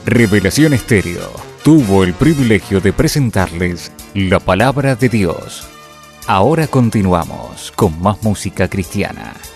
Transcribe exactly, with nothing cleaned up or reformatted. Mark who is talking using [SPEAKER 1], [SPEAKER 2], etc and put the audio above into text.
[SPEAKER 1] Revelación Estéreo tuvo el privilegio de presentarles la palabra de Dios. Ahora continuamos con más música cristiana.